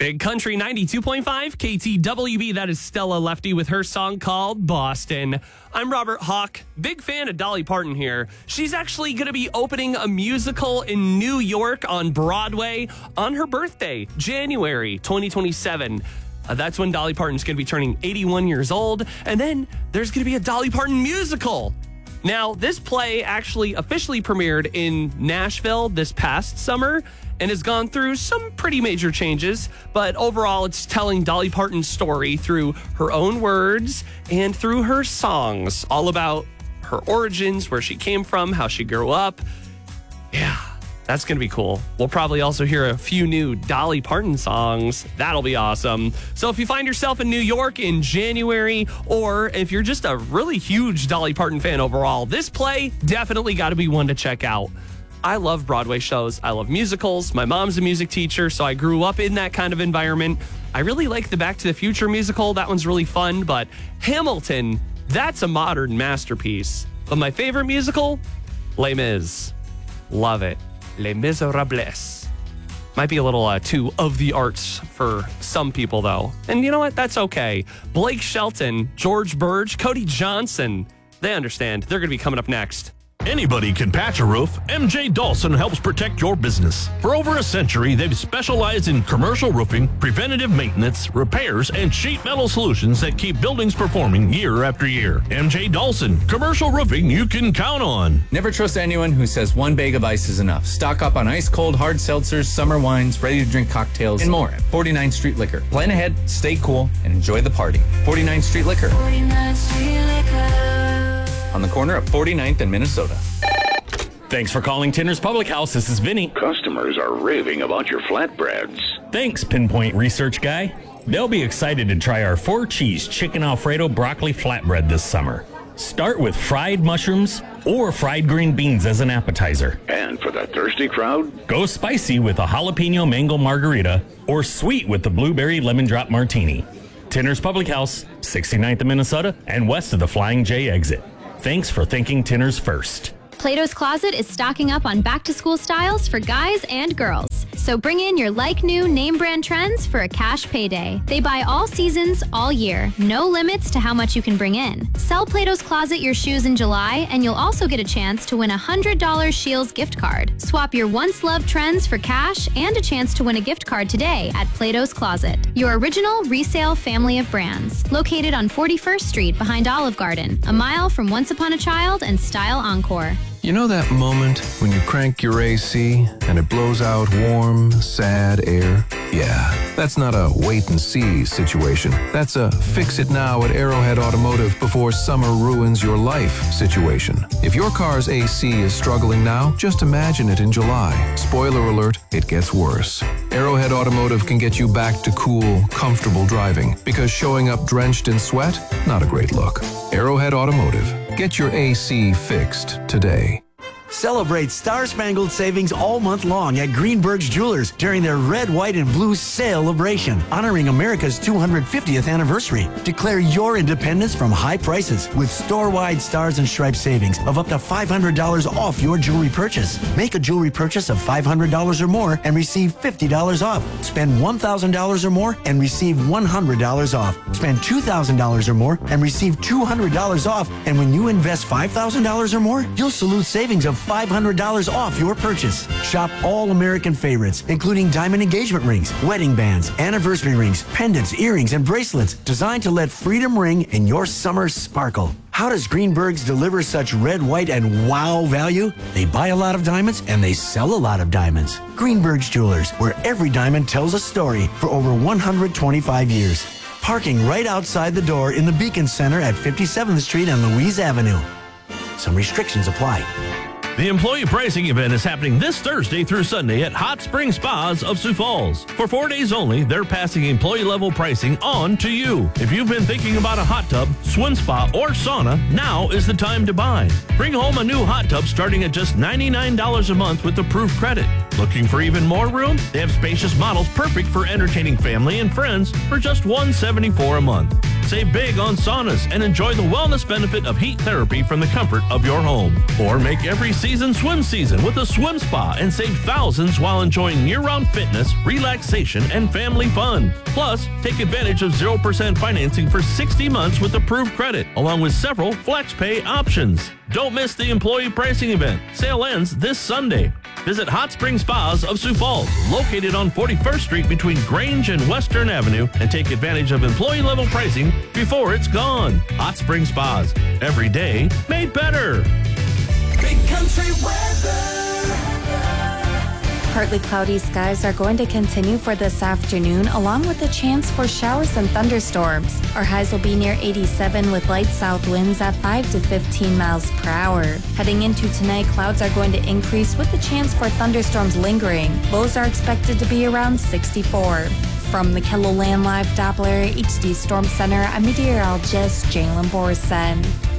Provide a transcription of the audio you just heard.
Big Country 92.5 KTWB. That is Stella Lefty with her song called Boston. I'm Robert Hawk. Big fan of Dolly Parton here. She's actually going to be opening a musical in New York on Broadway on her birthday, January 2027. That's when Dolly Parton's going to be turning 81 years old. And then there's going to be a Dolly Parton musical. Now, this play actually officially premiered in Nashville this past summer and has gone through some pretty major changes. But overall, it's telling Dolly Parton's story through her own words and through her songs, all about her origins, where she came from, how she grew up. Yeah, that's going to be cool. We'll probably also hear a few new Dolly Parton songs. That'll be awesome. So if you find yourself in New York in January, or if you're just a really huge Dolly Parton fan overall, this play definitely got to be one to check out. I love Broadway shows. I love musicals. My mom's a music teacher, so I grew up in that kind of environment. I really like the Back to the Future musical. That one's really fun, but Hamilton, that's a modern masterpiece. But my favorite musical, Les Mis. Love it. Les Miserables. Might be a little too of the arts for some people, though. And you know what? That's okay. Blake Shelton, George Burge, Cody Johnson. They understand. They're going to be coming up next. Anybody can patch a roof. MJ Dawson helps protect your business. For over a century, they've specialized in commercial roofing, preventative maintenance, repairs, and sheet metal solutions that keep buildings performing year after year. MJ Dawson, commercial roofing you can count on. Never trust anyone who says one bag of ice is enough. Stock up on ice-cold hard seltzers, summer wines, ready-to-drink cocktails, and more at 49th Street Liquor. Plan ahead, stay cool, and enjoy the party. 49th Street Liquor. 49th Street Liquor. On the corner of 49th and Minnesota. Thanks for calling Tinner's Public House. This is Vinny. Customers are raving about your flatbreads. Thanks, Pinpoint Research Guy. They'll be excited to try our 4-cheese chicken Alfredo broccoli flatbread this summer. Start with fried mushrooms or fried green beans as an appetizer. And for the thirsty crowd, go spicy with a jalapeno mango margarita or sweet with the blueberry lemon drop martini. Tinner's Public House, 69th in Minnesota and west of the Flying J exit. Thanks for thinking Tinner's first. Plato's Closet is stocking up on back-to-school styles for guys and girls. So bring in your like-new name-brand trends for a cash payday. They buy all seasons, all year. No limits to how much you can bring in. Sell Plato's Closet your shoes in July, and you'll also get a chance to win a $100 Scheels gift card. Swap your once-loved trends for cash and a chance to win a gift card today at Plato's Closet, your original resale family of brands. Located on 41st Street behind Olive Garden, a mile from Once Upon a Child and Style Encore. You know that moment when you crank your AC and it blows out warm, sad air? Yeah, that's not a wait-and-see situation. That's a fix-it-now at Arrowhead Automotive before summer ruins your life situation. If your car's AC is struggling now, just imagine it in July. Spoiler alert, it gets worse. Arrowhead Automotive can get you back to cool, comfortable driving because showing up drenched in sweat, not a great look. Arrowhead Automotive. Get your AC fixed today. Celebrate Star-Spangled Savings all month long at Greenberg's Jewelers during their Red, White, and Blue Celebration, honoring America's 250th anniversary. Declare your independence from high prices with store-wide Stars and Stripes savings of up to $500 off your jewelry purchase. Make a jewelry purchase of $500 or more and receive $50 off. Spend $1,000 or more and receive $100 off. Spend $2,000 or more and receive $200 off. And when you invest $5,000 or more, you'll salute savings of $500 off your purchase. Shop all American favorites, including diamond engagement rings, wedding bands, anniversary rings, pendants, earrings, and bracelets designed to let freedom ring in your summer sparkle. How does Greenberg's deliver such red, white, and wow value? They buy a lot of diamonds and they sell a lot of diamonds. Greenberg's Jewelers, where every diamond tells a story for over 125 years. Parking right outside the door in the Beacon Center at 57th Street and Louise Avenue. Some restrictions apply. The employee pricing event is happening this Thursday through Sunday at Hot Spring Spas of Sioux Falls. For 4 days only, they're passing employee-level pricing on to you. If you've been thinking about a hot tub, swim spa, or sauna, now is the time to buy. Bring home a new hot tub starting at just $99 a month with approved credit. Looking for even more room? They have spacious models perfect for entertaining family and friends for just $174 a month. Save big on saunas and enjoy the wellness benefit of heat therapy from the comfort of your home. Or make every season swim season with a swim spa and save thousands while enjoying year-round fitness, relaxation, and family fun. Plus, take advantage of 0% financing for 60 months with approved credit, along with several flex pay options. Don't miss the employee pricing event. Sale ends this Sunday. Visit Hot Spring Spas of Sioux Falls, located on 41st Street between Grange and Western Avenue, and take advantage of employee-level pricing before it's gone. Hot Spring Spas. Every day made better. Big country weather. Partly cloudy skies are going to continue for this afternoon, along with a chance for showers and thunderstorms. Our highs will be near 87 with light south winds at 5 to 15 miles per hour. Heading into tonight, clouds are going to increase with the chance for thunderstorms lingering. Lows are expected to be around 64. From the KELOLAND Live Doppler HD Storm Center, I'm meteorologist Jalen Borson.